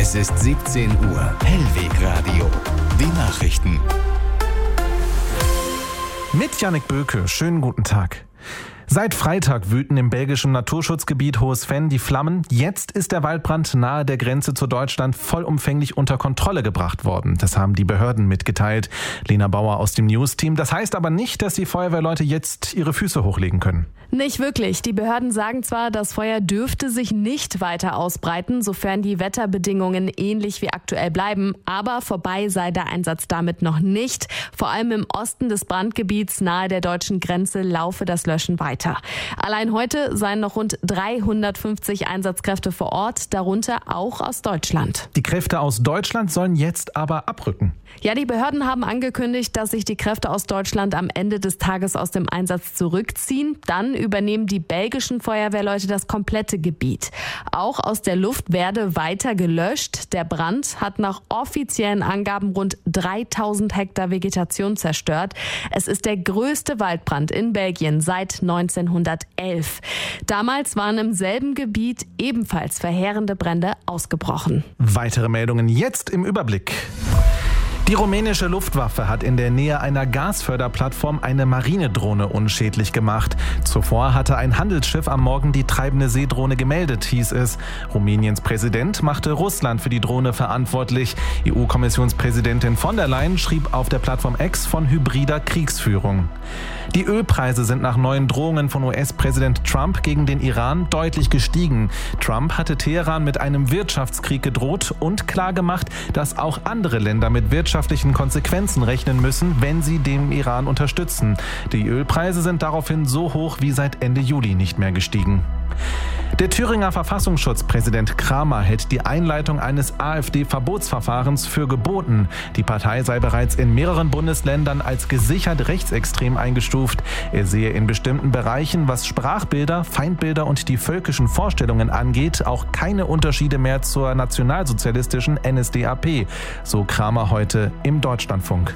Es ist 17 Uhr. Hellweg Radio. Die Nachrichten. Mit Jannik Böke. Schönen guten Tag. Seit Freitag wüten im belgischen Naturschutzgebiet Hohes-Venn die Flammen. Jetzt ist der Waldbrand nahe der Grenze zu Deutschland vollumfänglich unter Kontrolle gebracht worden. Das haben die Behörden mitgeteilt. Lena Bauer aus dem News-Team. Das heißt aber nicht, dass die Feuerwehrleute jetzt ihre Füße hochlegen können. Nicht wirklich. Die Behörden sagen zwar, das Feuer dürfte sich nicht weiter ausbreiten, sofern die Wetterbedingungen ähnlich wie aktuell bleiben. Aber vorbei sei der Einsatz damit noch nicht. Vor allem im Osten des Brandgebiets nahe der deutschen Grenze laufe das Löschen weiter. Allein heute seien noch rund 350 Einsatzkräfte vor Ort, darunter auch aus Deutschland. Die Kräfte aus Deutschland sollen jetzt aber abrücken. Ja, die Behörden haben angekündigt, dass sich die Kräfte aus Deutschland am Ende des Tages aus dem Einsatz zurückziehen. Dann übernehmen die belgischen Feuerwehrleute das komplette Gebiet. Auch aus der Luft werde weiter gelöscht. Der Brand hat nach offiziellen Angaben rund 3000 Hektar Vegetation zerstört. Es ist der größte Waldbrand in Belgien seit 1911. Damals waren im selben Gebiet ebenfalls verheerende Brände ausgebrochen. Weitere Meldungen jetzt im Überblick. Die rumänische Luftwaffe hat in der Nähe einer Gasförderplattform eine Marinedrohne unschädlich gemacht. Zuvor hatte ein Handelsschiff am Morgen die treibende Seedrohne gemeldet, hieß es. Rumäniens Präsident machte Russland für die Drohne verantwortlich. EU-Kommissionspräsidentin von der Leyen schrieb auf der Plattform X von hybrider Kriegsführung. Die Ölpreise sind nach neuen Drohungen von US-Präsident Trump gegen den Iran deutlich gestiegen. Trump hatte Teheran mit einem Wirtschaftskrieg gedroht und klargemacht, dass auch andere Länder mit wirtschaftlichen Konsequenzen rechnen müssen, wenn sie den Iran unterstützen. Die Ölpreise sind daraufhin so hoch wie seit Ende Juli nicht mehr gestiegen. Der Thüringer Verfassungsschutzpräsident Kramer hält die Einleitung eines AfD-Verbotsverfahrens für geboten. Die Partei sei bereits in mehreren Bundesländern als gesichert rechtsextrem eingestuft. Er sehe in bestimmten Bereichen, was Sprachbilder, Feindbilder und die völkischen Vorstellungen angeht, auch keine Unterschiede mehr zur nationalsozialistischen NSDAP, so Kramer heute im Deutschlandfunk.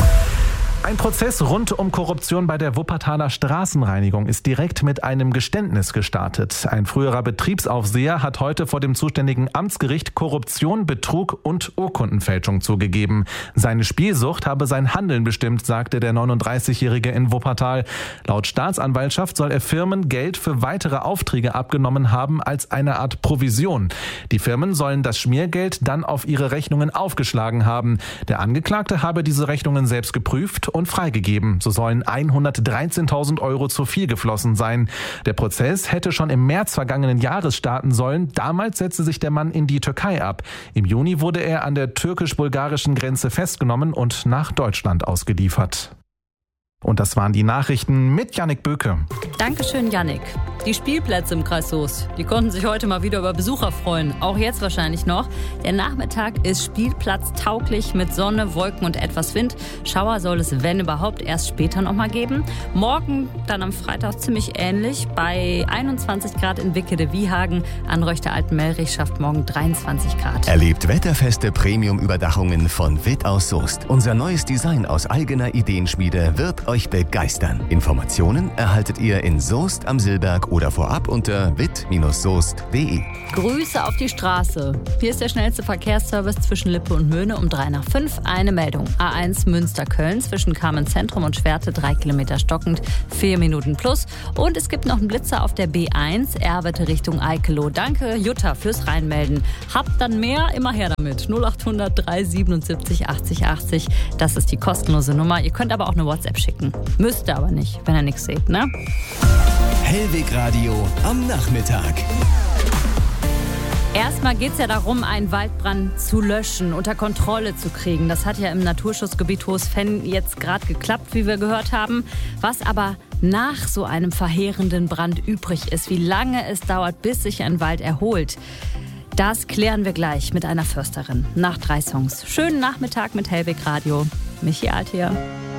Ein Prozess rund um Korruption bei der Wuppertaler Straßenreinigung ist direkt mit einem Geständnis gestartet. Ein früherer Betriebsaufseher hat heute vor dem zuständigen Amtsgericht Korruption, Betrug und Urkundenfälschung zugegeben. Seine Spielsucht habe sein Handeln bestimmt, sagte der 39-Jährige in Wuppertal. Laut Staatsanwaltschaft soll er Firmen Geld für weitere Aufträge abgenommen haben als eine Art Provision. Die Firmen sollen das Schmiergeld dann auf ihre Rechnungen aufgeschlagen haben. Der Angeklagte habe diese Rechnungen selbst geprüft und freigegeben. So sollen 113.000 Euro zu viel geflossen sein. Der Prozess hätte schon im März vergangenen Jahres starten sollen. Damals setzte sich der Mann in die Türkei ab. Im Juni wurde er an der türkisch-bulgarischen Grenze festgenommen und nach Deutschland ausgeliefert. Und das waren die Nachrichten mit Jannik Böke. Dankeschön, Jannik. Die Spielplätze im Kreis Soest, die konnten sich heute mal wieder über Besucher freuen. Auch jetzt wahrscheinlich noch. Der Nachmittag ist spielplatztauglich mit Sonne, Wolken und etwas Wind. Schauer soll es, wenn überhaupt, erst später noch mal geben. Morgen dann am Freitag ziemlich ähnlich. Bei 21 Grad in Wickede-Wiehagen. Anröchter Altenmelrich schafft morgen 23 Grad. Erlebt wetterfeste Premium-Überdachungen von Witt aus Soest. Unser neues Design aus eigener Ideenschmiede wird euch begeistern. Informationen erhaltet ihr in Soest am Silberg oder vorab unter witt-soest.de. Grüße auf die Straße. Hier ist der schnellste Verkehrsservice zwischen Lippe und Möhne um 3:05. Eine Meldung. A1 Münster-Köln zwischen Kamenz-Zentrum und Schwerte 3 Kilometer stockend, 4 Minuten plus. Und es gibt noch einen Blitzer auf der B1 Erwete Richtung Eikeloh. Danke Jutta fürs Reinmelden. Habt dann mehr, immer her damit. 0800 377 80 80. Das ist die kostenlose Nummer. Ihr könnt aber auch eine WhatsApp schicken. Müsst ihr aber nicht, wenn ihr nichts seht, ne? Hellweg Radio am Nachmittag. Erstmal geht es ja darum, einen Waldbrand zu löschen, unter Kontrolle zu kriegen. Das hat ja im Naturschutzgebiet Hohes-Venn jetzt gerade geklappt, wie wir gehört haben. Was aber nach so einem verheerenden Brand übrig ist, wie lange es dauert, bis sich ein Wald erholt, das klären wir gleich mit einer Försterin nach 3 Songs. Schönen Nachmittag mit Hellweg Radio. Michi Alt hier.